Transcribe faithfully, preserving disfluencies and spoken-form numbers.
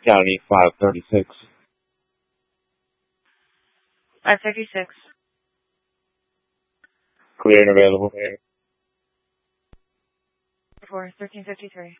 County five thirty-six. five thirty-six. Clear and available. For thirteen fifty-three.